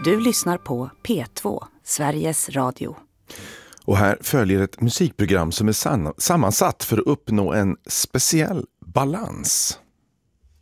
Du lyssnar på P2, Sveriges Radio. Och här följer ett musikprogram som är sammansatt för att uppnå en speciell balans.